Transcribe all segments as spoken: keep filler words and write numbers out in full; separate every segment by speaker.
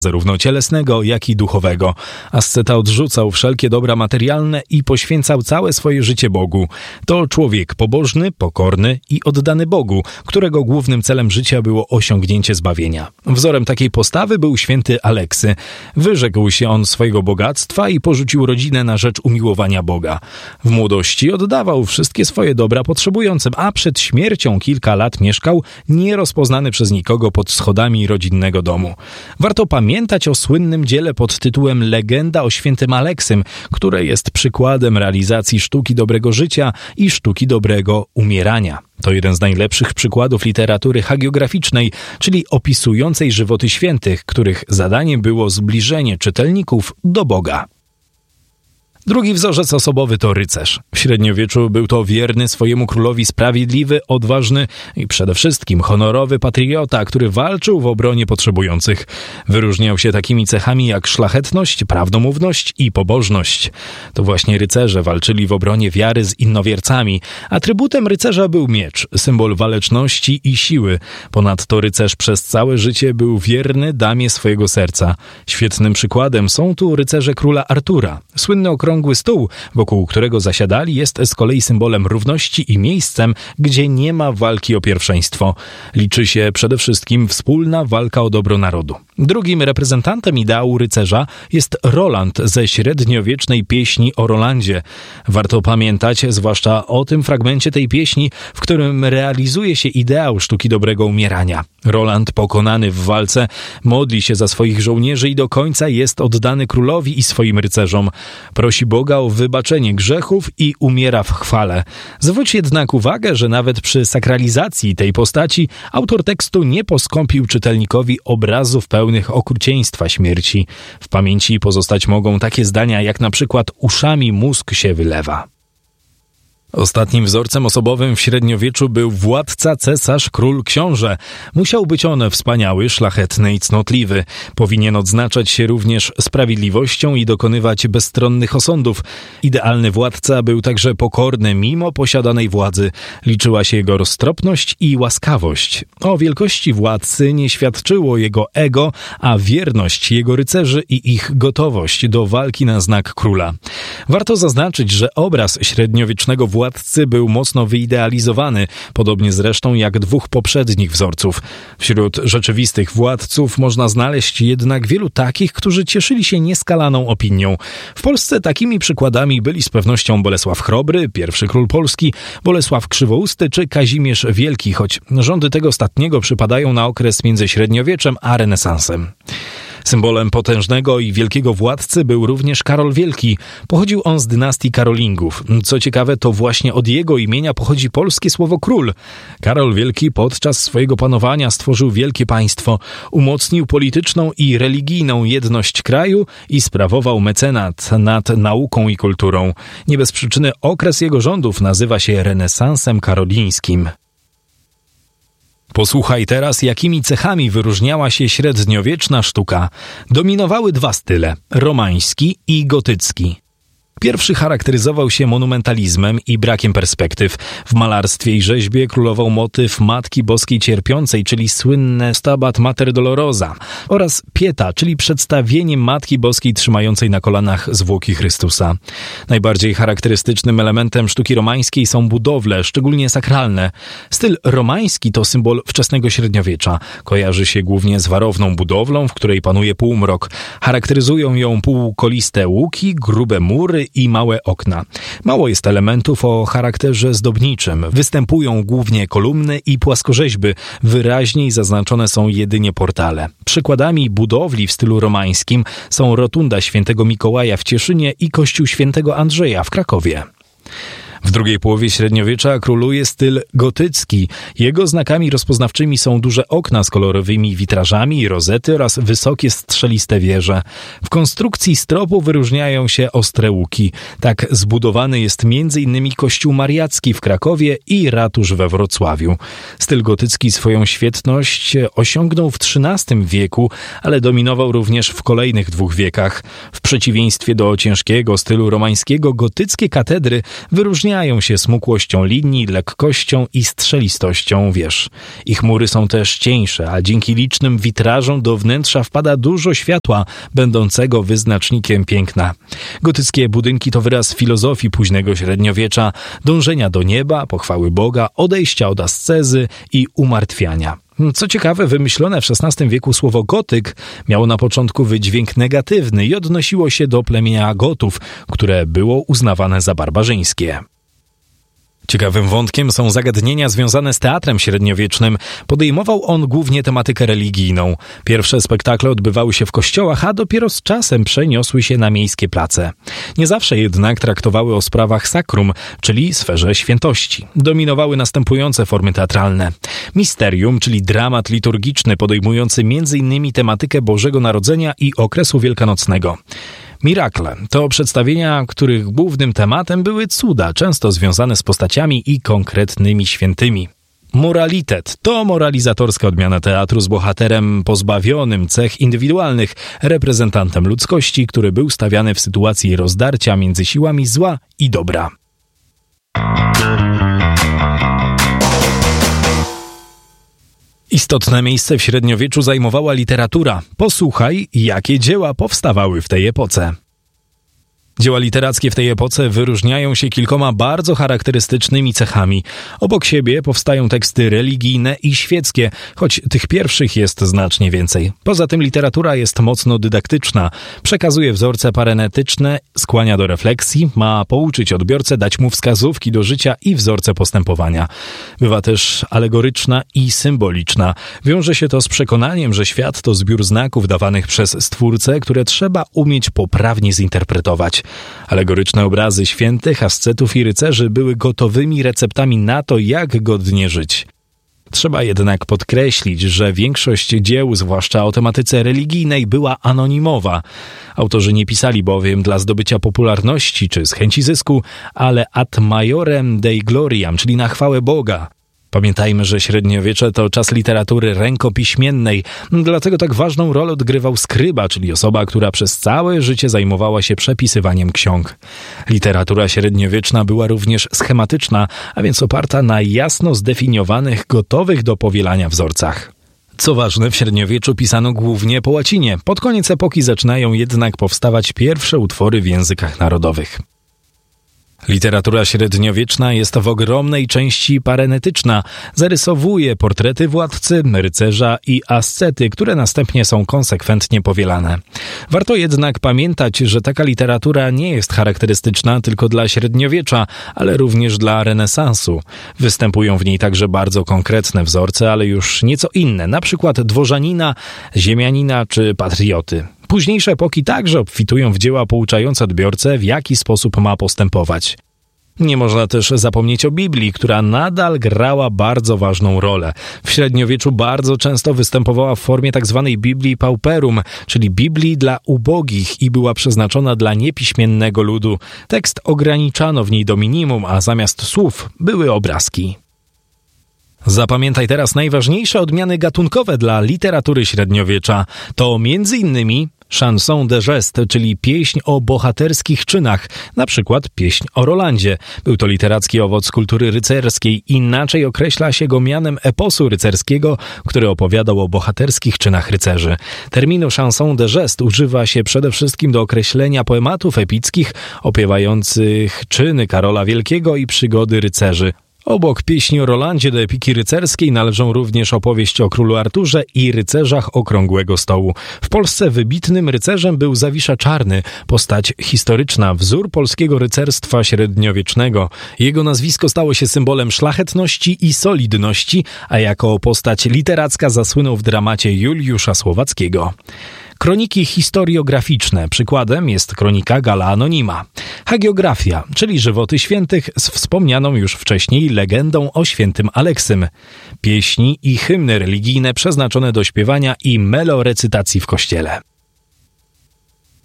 Speaker 1: zarówno cielesnego, jak i duchowego. Asceta odrzucał wszelkie dobra materialne i poświęcał całe swoje życie Bogu. To człowiek pobożny, pokorny i oddany Bogu, którego głównym celem życia było osiągnięcie zbawienia. Wzorem takiej postawy był święty Aleksy. Wyrzekł się on swojego bogactwa i porzucił rodzinę na rzecz umiłowania Boga. W młodości oddawał wszystkie swoje dobra potrzebującym, a przed śmiercią kilka lat mieszkał nierozpoznany przez nikogo pod schodami rodzinnego domu. Warto pamiętać Pamiętać o słynnym dziele pod tytułem Legenda o świętym Aleksym, które jest przykładem realizacji sztuki dobrego życia i sztuki dobrego umierania. To jeden z najlepszych przykładów literatury hagiograficznej, czyli opisującej żywoty świętych, których zadaniem było zbliżenie czytelników do Boga. Drugi wzorzec osobowy to rycerz. W średniowieczu był to wierny swojemu królowi sprawiedliwy, odważny i przede wszystkim honorowy patriota, który walczył w obronie potrzebujących. Wyróżniał się takimi cechami jak szlachetność, prawdomówność i pobożność. To właśnie rycerze walczyli w obronie wiary z innowiercami. Atrybutem rycerza był miecz, symbol waleczności i siły. Ponadto rycerz przez całe życie był wierny damie swojego serca. Świetnym przykładem są tu rycerze króla Artura. Słynny okrągły stół, wokół którego zasiadali, jest z kolei symbolem równości i miejscem, gdzie nie ma walki o pierwszeństwo. Liczy się przede wszystkim wspólna walka o dobro narodu. Drugim reprezentantem ideału rycerza jest Roland ze średniowiecznej pieśni o Rolandzie. Warto pamiętać zwłaszcza o tym fragmencie tej pieśni, w którym realizuje się ideał sztuki dobrego umierania. Roland, pokonany w walce, modli się za swoich żołnierzy i do końca jest oddany królowi i swoim rycerzom. Prosi Boga o wybaczenie grzechów i umiera w chwale. Zwróć jednak uwagę, że nawet przy sakralizacji tej postaci autor tekstu nie poskąpił czytelnikowi obrazów pełnych okrucieństwa śmierci. W pamięci pozostać mogą takie zdania jak na przykład uszami mózg się wylewa. Ostatnim wzorcem osobowym w średniowieczu był władca, cesarz, król, książę. Musiał być on wspaniały, szlachetny i cnotliwy. Powinien odznaczać się również sprawiedliwością i dokonywać bezstronnych osądów. Idealny władca był także pokorny mimo posiadanej władzy. Liczyła się jego roztropność i łaskawość. O wielkości władcy nie świadczyło jego ego, a wierność jego rycerzy i ich gotowość do walki na znak króla. Warto zaznaczyć, że obraz średniowiecznego władcy Władcy był mocno wyidealizowany, podobnie zresztą jak dwóch poprzednich wzorców. Wśród rzeczywistych władców można znaleźć jednak wielu takich, którzy cieszyli się nieskalaną opinią. W Polsce takimi przykładami byli z pewnością Bolesław Chrobry, pierwszy król Polski, Bolesław Krzywousty czy Kazimierz Wielki, choć rządy tego ostatniego przypadają na okres między średniowieczem a renesansem. Symbolem potężnego i wielkiego władcy był również Karol Wielki. Pochodził on z dynastii Karolingów. Co ciekawe, to właśnie od jego imienia pochodzi polskie słowo król. Karol Wielki podczas swojego panowania stworzył wielkie państwo, umocnił polityczną i religijną jedność kraju i sprawował mecenat nad nauką i kulturą. Nie bez przyczyny okres jego rządów nazywa się renesansem karolińskim. Posłuchaj teraz, jakimi cechami wyróżniała się średniowieczna sztuka. Dominowały dwa style – romański i gotycki. Pierwszy charakteryzował się monumentalizmem i brakiem perspektyw. W malarstwie i rzeźbie królował motyw Matki Boskiej Cierpiącej, czyli słynne Stabat Mater Dolorosa, oraz Pieta, czyli przedstawienie Matki Boskiej trzymającej na kolanach zwłoki Chrystusa. Najbardziej charakterystycznym elementem sztuki romańskiej są budowle, szczególnie sakralne. Styl romański to symbol wczesnego średniowiecza. Kojarzy się głównie z warowną budowlą, w której panuje półmrok. Charakteryzują ją półkoliste łuki, grube mury i małe okna. Mało jest elementów o charakterze zdobniczym. Występują głównie kolumny i płaskorzeźby. Wyraźniej zaznaczone są jedynie portale. Przykładami budowli w stylu romańskim są rotunda Świętego Mikołaja w Cieszynie i kościół Świętego Andrzeja w Krakowie. W drugiej połowie średniowiecza króluje styl gotycki. Jego znakami rozpoznawczymi są duże okna z kolorowymi witrażami, rozety oraz wysokie strzeliste wieże. W konstrukcji stropu wyróżniają się ostre łuki. Tak zbudowany jest między innymi kościół mariacki w Krakowie i ratusz we Wrocławiu. Styl gotycki swoją świetność osiągnął w trzynastym wieku, ale dominował również w kolejnych dwóch wiekach. W przeciwieństwie do ciężkiego stylu romańskiego, gotyckie katedry wyróżniają wyróżniają się smukłością linii, lekkością i strzelistością wież. Ich mury są też cieńsze, a dzięki licznym witrażom do wnętrza wpada dużo światła, będącego wyznacznikiem piękna. Gotyckie budynki to wyraz filozofii późnego średniowiecza, dążenia do nieba, pochwały Boga, odejścia od ascezy i umartwiania. Co ciekawe, wymyślone w szesnastym wieku słowo gotyk miało na początku wydźwięk negatywny i odnosiło się do plemienia Gotów, które było uznawane za barbarzyńskie. Ciekawym wątkiem są zagadnienia związane z teatrem średniowiecznym. Podejmował on głównie tematykę religijną. Pierwsze spektakle odbywały się w kościołach, a dopiero z czasem przeniosły się na miejskie place. Nie zawsze jednak traktowały o sprawach sacrum, czyli sferze świętości. Dominowały następujące formy teatralne. Misterium, czyli dramat liturgiczny podejmujący między innymi tematykę Bożego Narodzenia i okresu wielkanocnego. Mirakle to przedstawienia, których głównym tematem były cuda, często związane z postaciami i konkretnymi świętymi. Moralitet to moralizatorska odmiana teatru z bohaterem pozbawionym cech indywidualnych, reprezentantem ludzkości, który był stawiany w sytuacji rozdarcia między siłami zła i dobra. Istotne miejsce w średniowieczu zajmowała literatura. Posłuchaj, jakie dzieła powstawały w tej epoce. Dzieła literackie w tej epoce wyróżniają się kilkoma bardzo charakterystycznymi cechami. Obok siebie powstają teksty religijne i świeckie, choć tych pierwszych jest znacznie więcej. Poza tym literatura jest mocno dydaktyczna, przekazuje wzorce parenetyczne, skłania do refleksji, ma pouczyć odbiorcę, dać mu wskazówki do życia i wzorce postępowania. Bywa też alegoryczna i symboliczna. Wiąże się to z przekonaniem, że świat to zbiór znaków dawanych przez Stwórcę, które trzeba umieć poprawnie zinterpretować. Alegoryczne obrazy świętych, ascetów i rycerzy były gotowymi receptami na to, jak godnie żyć. Trzeba jednak podkreślić, że większość dzieł, zwłaszcza o tematyce religijnej, była anonimowa. Autorzy nie pisali bowiem dla zdobycia popularności czy z chęci zysku, ale ad majorem Dei gloriam, czyli na chwałę Boga. Pamiętajmy, że średniowiecze to czas literatury rękopiśmiennej, dlatego tak ważną rolę odgrywał skryba, czyli osoba, która przez całe życie zajmowała się przepisywaniem ksiąg. Literatura średniowieczna była również schematyczna, a więc oparta na jasno zdefiniowanych, gotowych do powielania wzorcach. Co ważne, w średniowieczu pisano głównie po łacinie. Pod koniec epoki zaczynają jednak powstawać pierwsze utwory w językach narodowych. Literatura średniowieczna jest w ogromnej części parenetyczna. Zarysowuje portrety władcy, rycerza i ascety, które następnie są konsekwentnie powielane. Warto jednak pamiętać, że taka literatura nie jest charakterystyczna tylko dla średniowiecza, ale również dla renesansu. Występują w niej także bardzo konkretne wzorce, ale już nieco inne, na przykład dworzanina, ziemianina czy patrioty. Późniejsze epoki także obfitują w dzieła pouczające odbiorcę, w jaki sposób ma postępować. Nie można też zapomnieć o Biblii, która nadal grała bardzo ważną rolę. W średniowieczu bardzo często występowała w formie tzw. Biblii pauperum, czyli Biblii dla ubogich i była przeznaczona dla niepiśmiennego ludu. Tekst ograniczano w niej do minimum, a zamiast słów były obrazki. Zapamiętaj teraz najważniejsze odmiany gatunkowe dla literatury średniowiecza. To między innymi chanson de geste, czyli pieśń o bohaterskich czynach, na przykład pieśń o Rolandzie. Był to literacki owoc kultury rycerskiej, inaczej określa się go mianem eposu rycerskiego, który opowiadał o bohaterskich czynach rycerzy. Terminu chanson de geste używa się przede wszystkim do określenia poematów epickich opiewających czyny Karola Wielkiego i przygody rycerzy. Obok pieśni o Rolandzie do epiki rycerskiej należą również opowieść o królu Arturze i rycerzach Okrągłego Stołu. W Polsce wybitnym rycerzem był Zawisza Czarny, postać historyczna, wzór polskiego rycerstwa średniowiecznego. Jego nazwisko stało się symbolem szlachetności i solidności, a jako postać literacka zasłynął w dramacie Juliusza Słowackiego. Kroniki historiograficzne. Przykładem jest kronika Galla Anonima. Hagiografia, czyli żywoty świętych z wspomnianą już wcześniej legendą o świętym Aleksym. Pieśni i hymny religijne przeznaczone do śpiewania i melorecytacji w kościele.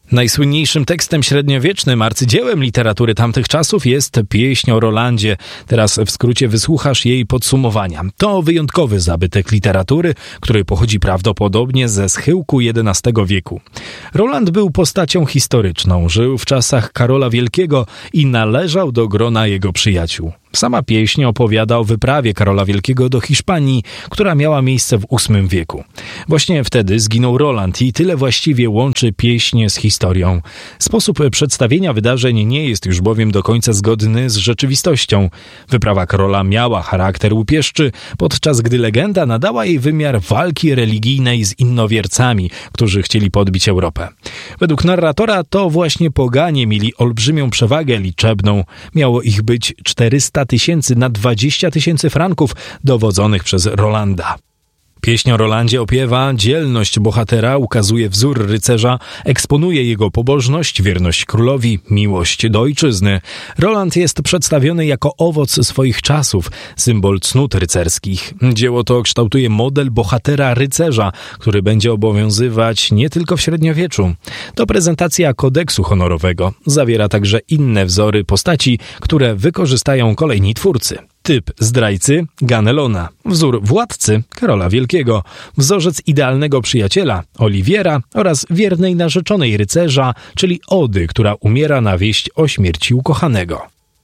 Speaker 1: Najsłynniejszym tekstem średniowiecznym, arcydziełem literatury tamtych czasów jest Pieśń o Rolandzie. Teraz w skrócie wysłuchasz jej podsumowania. To wyjątkowy zabytek literatury, który pochodzi prawdopodobnie ze schyłku jedenastego wieku. Roland był postacią historyczną, żył w czasach Karola Wielkiego i należał do grona jego przyjaciół. Sama pieśń opowiada o wyprawie Karola Wielkiego do Hiszpanii, która miała miejsce w ósmym wieku. Właśnie wtedy zginął Roland i tyle właściwie łączy pieśń z historią. Sposób przedstawienia wydarzeń nie jest już bowiem do końca zgodny z rzeczywistością. Wyprawa Karola miała charakter łupieszczy, podczas gdy legenda nadała jej wymiar walki religijnej z innowiercami, którzy chcieli podbić Europę. Według narratora to właśnie poganie mieli olbrzymią przewagę liczebną. Miało ich być czterysta tysięcy na dwadzieścia tysięcy franków dowodzonych przez Rolanda. Pieśń o Rolandzie opiewa dzielność bohatera, ukazuje wzór rycerza, eksponuje jego pobożność, wierność królowi, miłość do ojczyzny. Roland jest przedstawiony jako owoc swoich czasów, symbol cnót rycerskich. Dzieło to kształtuje model bohatera rycerza, który będzie obowiązywać nie tylko w średniowieczu. To prezentacja kodeksu honorowego. Zawiera także inne wzory postaci, które wykorzystają kolejni twórcy. Typ zdrajcy Ganelona, wzór władcy Karola Wielkiego, wzorzec idealnego przyjaciela Oliwiera oraz wiernej narzeczonej rycerza, czyli Ody, która umiera na wieść o śmierci ukochanego.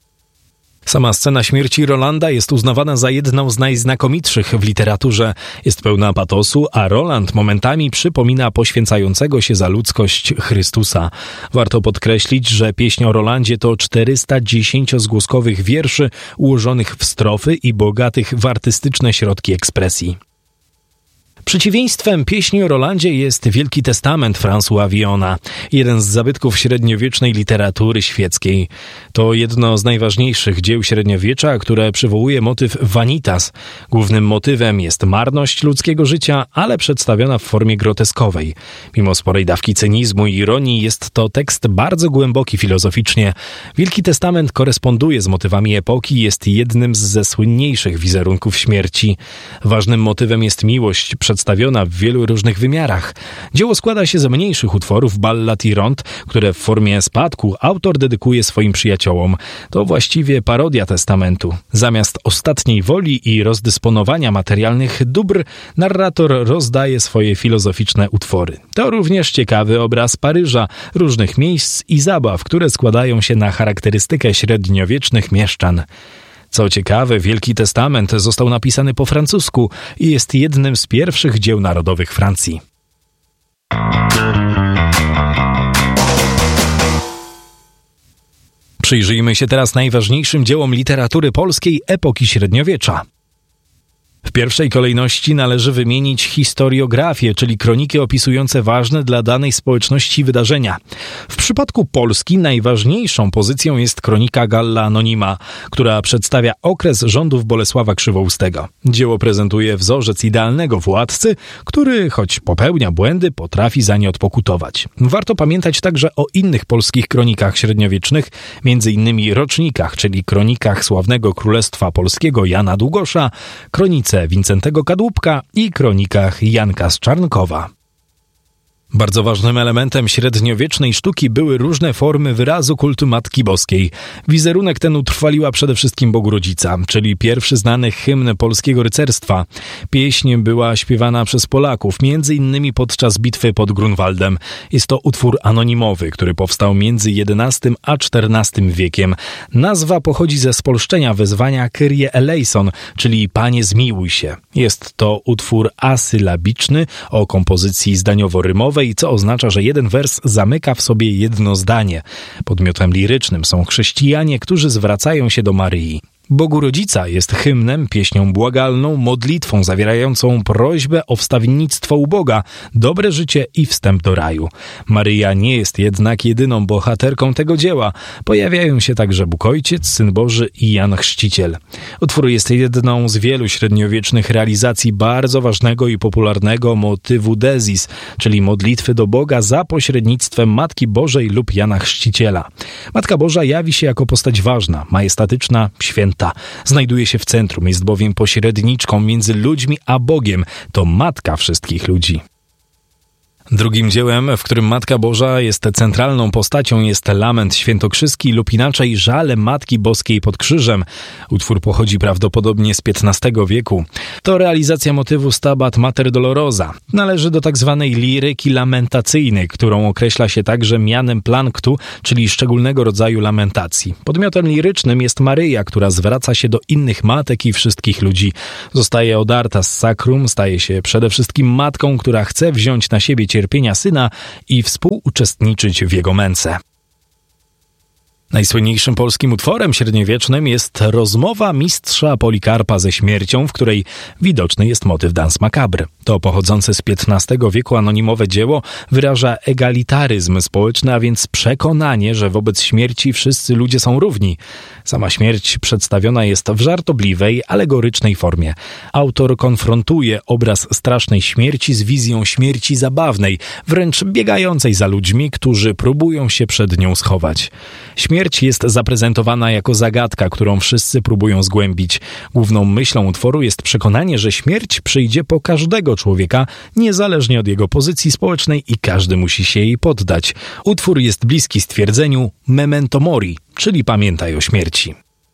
Speaker 1: Sama scena śmierci Rolanda jest uznawana za jedną z najznakomitszych w literaturze. Jest pełna patosu, a Roland momentami przypomina poświęcającego się za ludzkość Chrystusa. Warto podkreślić, że pieśń o Rolandzie to czterysta dziesięciozgłoskowych wierszy ułożonych w strofy i bogatych w artystyczne środki ekspresji. Przeciwieństwem pieśni o Rolandzie jest Wielki Testament Françoisa Villona, jeden z zabytków średniowiecznej literatury świeckiej. To jedno z najważniejszych dzieł średniowiecza, które przywołuje motyw vanitas. Głównym motywem jest marność ludzkiego życia, ale przedstawiona w formie groteskowej. Mimo sporej dawki cynizmu i ironii jest to tekst bardzo głęboki filozoficznie. Wielki Testament koresponduje z motywami epoki i jest jednym ze słynniejszych wizerunków śmierci. Ważnym motywem jest miłość, przedstawiona w wielu różnych wymiarach. Dzieło składa się z mniejszych utworów, ballad i rond, które w formie spadku autor dedykuje swoim przyjaciołom. To właściwie parodia testamentu. Zamiast ostatniej woli i rozdysponowania materialnych dóbr, narrator rozdaje swoje filozoficzne utwory. To również ciekawy obraz Paryża, różnych miejsc i zabaw, które składają się na charakterystykę średniowiecznych mieszczan. Co ciekawe, Wielki Testament został napisany po francusku i jest jednym z pierwszych dzieł narodowych Francji. Przyjrzyjmy się teraz najważniejszym dziełom literatury polskiej epoki średniowiecza. W pierwszej kolejności należy wymienić historiografię, czyli kroniki opisujące ważne dla danej społeczności wydarzenia. W przypadku Polski najważniejszą pozycją jest kronika Galla Anonima, która przedstawia okres rządów Bolesława Krzywoustego. Dzieło prezentuje wzorzec idealnego władcy, który, choć popełnia błędy, potrafi za nie odpokutować. Warto pamiętać także o innych polskich kronikach średniowiecznych, między innymi rocznikach, czyli kronikach sławnego Królestwa Polskiego Jana Długosza, kronice Wincentego Kadłubka i kronikach Janka z Czarnkowa. Bardzo ważnym elementem średniowiecznej sztuki były różne formy wyrazu kultu Matki Boskiej. Wizerunek ten utrwaliła przede wszystkim Bogurodzica, czyli pierwszy znany hymn polskiego rycerstwa. Pieśń była śpiewana przez Polaków, między innymi podczas bitwy pod Grunwaldem. Jest to utwór anonimowy, który powstał między jedenastym a czternastym wiekiem. Nazwa pochodzi ze spolszczenia wezwania Kyrie eleison, czyli Panie zmiłuj się. Jest to utwór asylabiczny o kompozycji zdaniowo-rymowej, co oznacza, że jeden wers zamyka w sobie jedno zdanie. Podmiotem lirycznym są chrześcijanie, którzy zwracają się do Maryi. Bogurodzica jest hymnem, pieśnią błagalną, modlitwą zawierającą prośbę o wstawiennictwo u Boga, dobre życie i wstęp do raju. Maryja nie jest jednak jedyną bohaterką tego dzieła. Pojawiają się także Bóg Ojciec, Syn Boży i Jan Chrzciciel. Utwór jest jedną z wielu średniowiecznych realizacji bardzo ważnego i popularnego motywu desis, czyli modlitwy do Boga za pośrednictwem Matki Bożej lub Jana Chrzciciela. Matka Boża jawi się jako postać ważna, majestatyczna, święta. Znajduje się w centrum, jest bowiem pośredniczką między ludźmi a Bogiem. To matka wszystkich ludzi. Drugim dziełem, w którym Matka Boża jest centralną postacią, jest Lament Świętokrzyski lub inaczej Żale Matki Boskiej pod krzyżem. Utwór pochodzi prawdopodobnie z piętnastego wieku. To realizacja motywu Stabat Mater Dolorosa. Należy do tak zwanej liryki lamentacyjnej, którą określa się także mianem planktu, czyli szczególnego rodzaju lamentacji. Podmiotem lirycznym jest Maryja, która zwraca się do innych matek i wszystkich ludzi. Zostaje odarta z sakrum, staje się przede wszystkim matką, która chce wziąć na siebie cierpienia syna i współuczestniczyć w jego męce. Najsłynniejszym polskim utworem średniowiecznym jest Rozmowa mistrza Polikarpa ze śmiercią, w której widoczny jest motyw Dans Macabre. To pochodzące z piętnastego wieku anonimowe dzieło wyraża egalitaryzm społeczny, a więc przekonanie, że wobec śmierci wszyscy ludzie są równi. Sama śmierć przedstawiona jest w żartobliwej, alegorycznej formie. Autor konfrontuje obraz strasznej śmierci z wizją śmierci zabawnej, wręcz biegającej za ludźmi, którzy próbują się przed nią schować. Śmierć jest zaprezentowana jako zagadka, którą wszyscy próbują zgłębić. Główną myślą utworu jest przekonanie, że śmierć przyjdzie po każdego człowieka, niezależnie od jego pozycji społecznej i każdy musi się jej poddać. Utwór jest bliski stwierdzeniu memento mori, czyli pamiętaj o śmierci.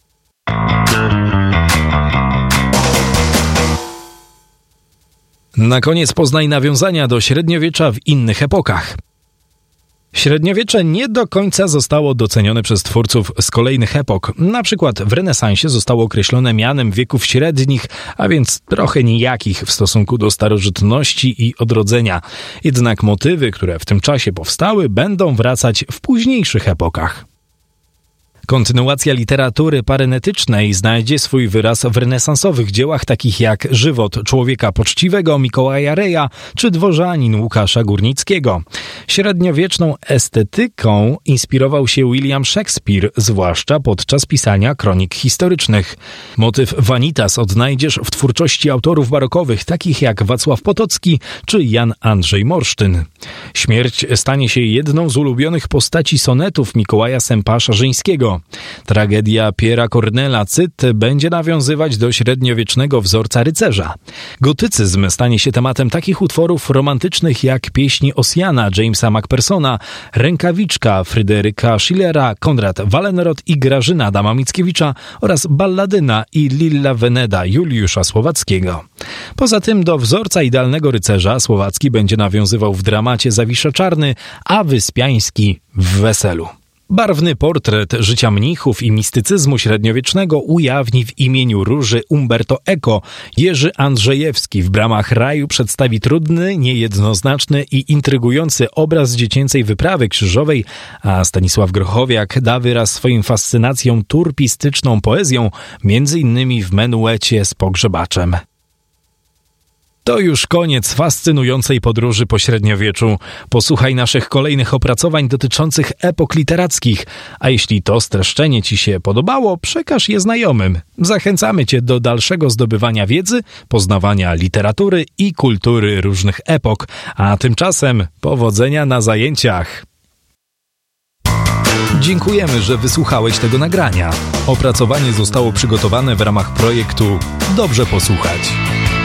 Speaker 1: Na koniec poznaj nawiązania do średniowiecza w innych epokach. Średniowiecze nie do końca zostało docenione przez twórców z kolejnych epok. Na przykład w renesansie zostało określone mianem wieków średnich, a więc trochę nijakich w stosunku do starożytności i odrodzenia. Jednak motywy, które w tym czasie powstały, będą wracać w późniejszych epokach. Kontynuacja literatury parenetycznej znajdzie swój wyraz w renesansowych dziełach takich jak Żywot człowieka poczciwego Mikołaja Reja czy Dworzanin Łukasza Górnickiego. Średniowieczną estetyką inspirował się William Shakespeare, zwłaszcza podczas pisania kronik historycznych. Motyw vanitas odnajdziesz w twórczości autorów barokowych takich jak Wacław Potocki czy Jan Andrzej Morsztyn. Śmierć stanie się jedną z ulubionych postaci sonetów Mikołaja Sępa-Szarzyńskiego. Tragedia Piera Cornela Cyt będzie nawiązywać do średniowiecznego wzorca rycerza. Gotycyzm stanie się tematem takich utworów romantycznych jak Pieśni Ossiana Jamesa Macphersona, Rękawiczka Fryderyka Schillera, Konrad Wallenrod i Grażyna Adama Mickiewicza oraz Balladyna i Lilla Veneda Juliusza Słowackiego. Poza tym do wzorca idealnego rycerza Słowacki będzie nawiązywał w dramacie Zawisza Czarny, a Wyspiański w Weselu. Barwny portret życia mnichów i mistycyzmu średniowiecznego ujawni w imieniu Róży Umberto Eco. Jerzy Andrzejewski w Bramach Raju przedstawi trudny, niejednoznaczny i intrygujący obraz dziecięcej wyprawy krzyżowej, a Stanisław Grochowiak da wyraz swoim fascynacjom turpistyczną poezją, między innymi w Menuecie z pogrzebaczem. To już koniec fascynującej podróży po średniowieczu. Posłuchaj naszych kolejnych opracowań dotyczących epok literackich, a jeśli to streszczenie Ci się podobało, przekaż je znajomym. Zachęcamy Cię do dalszego zdobywania wiedzy, poznawania literatury i kultury różnych epok, a tymczasem powodzenia na zajęciach. Dziękujemy, że wysłuchałeś tego nagrania. Opracowanie zostało przygotowane w ramach projektu Dobrze Posłuchać.